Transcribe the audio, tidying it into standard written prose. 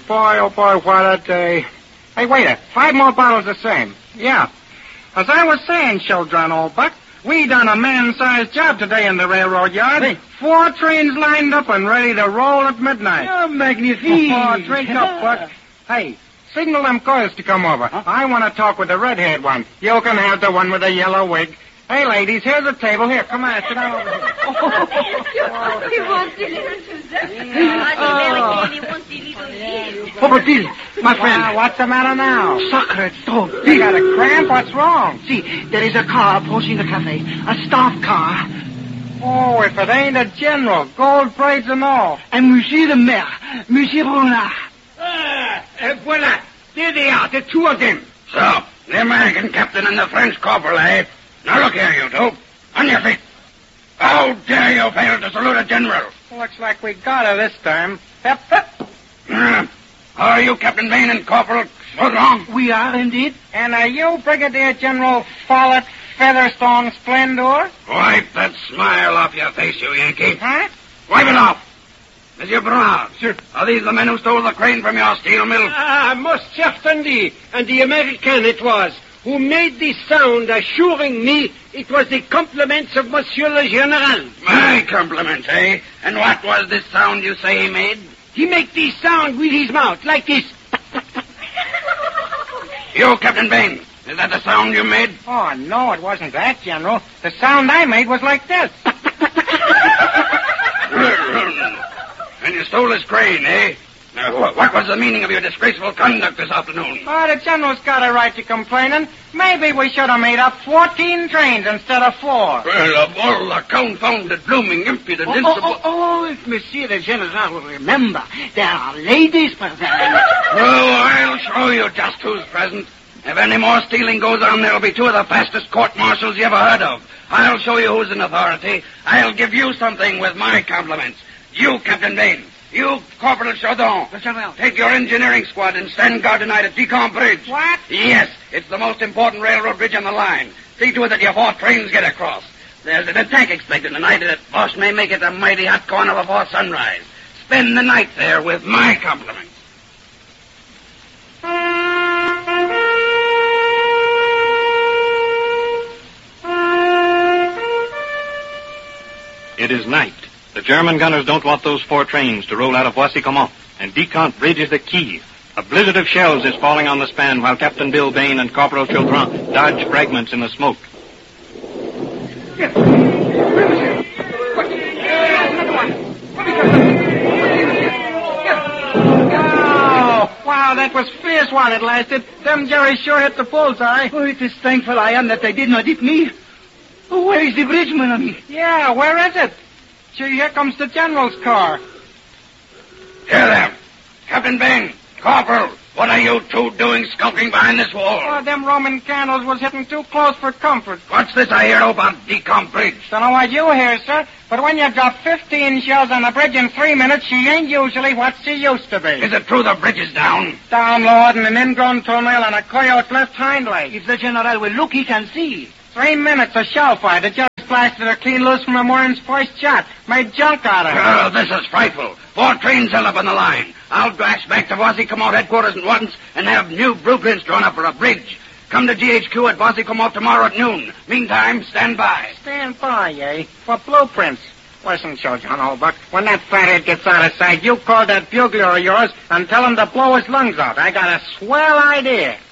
oh boy, what a day. Hey, waiter, 5 more bottles the same. Yeah. As I was saying, Children, old buck, we done a man-sized job today in the railroad yard. Hey. 4 trains lined up and ready to roll at midnight. Oh, magnifique. Oh, drink up, Buck. Hey, signal them coils to come over. Huh? I want to talk with the red-haired one. You can have the one with the yellow wig. Hey, ladies, here's a table. Here, come on, sit down over here. He won't deliver to Poverty, my friend. What's the matter now? Sacre Dieu. You got a cramp? What's wrong? See, there is a car approaching the cafe. A staff car. Oh, if it ain't a general, gold braids and all. And Monsieur le Maire, Monsieur Brunard. Voilà. There they are, the 2 of them. So, the American captain and the French corporal, eh? Now look here, you 2. On your feet. How dare you fail to salute a general? Looks like we got her this time. Hep, hep. Are you Captain Bain and Corporal Chaudron? We are indeed. And are you Brigadier General Follett Featherstone Splendor? Wipe that smile off your face, you Yankee. Huh? Wipe it off. Monsieur Bernard. Sir. Are these the men who stole the crane from your steel mill? Most certainly. And the American it was, who made this sound assuring me it was the compliments of Monsieur le General. My compliments, eh? And what was this sound you say he made? He make this sound with his mouth, like this. You, Captain Bain, is that the sound you made? Oh, no, it wasn't that, General. The sound I made was like this. And you stole his crane, eh? Now, what was the meaning of your disgraceful conduct this afternoon? Oh, the General's got a right to complaining. Maybe we should have made up 14 trains instead of 4. Well, of all the confounded, blooming, impudent, If Monsieur the General will remember, there are ladies present. Oh, I'll show you just who's present. If any more stealing goes on, there'll be 2 of the fastest court-martials you ever heard of. I'll show you who's in authority. I'll give you something with my compliments. You, Captain Bain. You, Corporal Chaudron. Take your engineering squad and stand guard tonight at Decombe Bridge. What? Yes, it's the most important railroad bridge on the line. See to it that your 4 trains get across. There's an attack expected tonight, and the boss may make it a mighty hot corner before sunrise. Spend the night there with my compliments. It is night. The German gunners don't want those 4 trains to roll out of Boissy-Comment, and Decombe Bridge is the key. A blizzard of shells is falling on the span while Captain Bill Bain and Corporal Chaudron dodge fragments in the smoke. Yes. Oh, wow, that was fierce while it lasted. Them Jerry sure hit the bullseye. Oh, it is thankful I am that they did not hit me. Oh, where is the bridge, mon ami? Yeah, where is it? Gee, here comes the General's car. Hear them. Captain Bain, Corporal, what are you 2 doing skulking behind this wall? Oh, them Roman candles was hitting too close for comfort. What's this I hear about Decombe Bridge? Don't know what you hear, sir, but when you drop 15 shells on a bridge in 3 minutes, she ain't usually what she used to be. Is it true the bridge is down? Down, Lord, and an ingrown toenail and a coyote's left hind leg. If the General will look, he can see. 3 minutes of shell fire. The just blasted her clean loose from the Morin's first shot. Made junk out of her. Oh, this is frightful. 4 trains held up on the line. I'll dash back to Boissy-Comment headquarters at once and have new blueprints drawn up for a bridge. Come to GHQ at Boissy-Comment tomorrow at noon. Meantime, stand by. Stand by, eh? For blueprints. Listen, John Holbuck, when that fathead gets out of sight, you call that bugler of yours and tell him to blow his lungs out. I got a swell idea.